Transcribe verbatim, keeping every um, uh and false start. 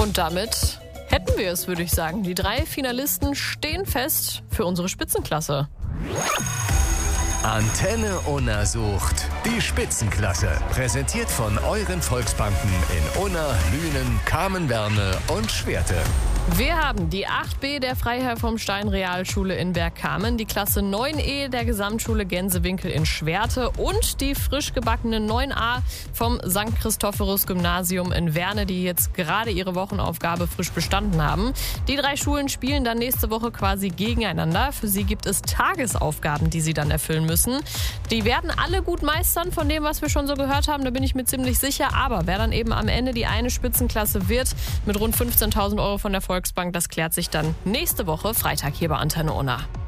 Und damit hätten wir es, würde ich sagen. Die drei Finalisten stehen fest für unsere Spitzenklasse. Antenne Unna sucht die Spitzenklasse. Präsentiert von euren Volksbanken in Unna, Lünen, Kamenwerne und Schwerte. Wir haben die acht B der Freiherr vom Stein Realschule in Bergkamen, die Klasse neun E der Gesamtschule Gänsewinkel in Schwerte und die frisch gebackene neun A vom Sankt Christophorus Gymnasium in Werne, die jetzt gerade ihre Wochenaufgabe frisch bestanden haben. Die drei Schulen spielen dann nächste Woche quasi gegeneinander. Für sie gibt es Tagesaufgaben, die sie dann erfüllen müssen. Die werden alle gut meistern von dem, was wir schon so gehört haben, da bin ich mir ziemlich sicher. Aber wer dann eben am Ende die eine Spitzenklasse wird mit rund fünfzehntausend Euro von der Volksbank, das klärt sich dann nächste Woche Freitag hier bei Antenne Unna.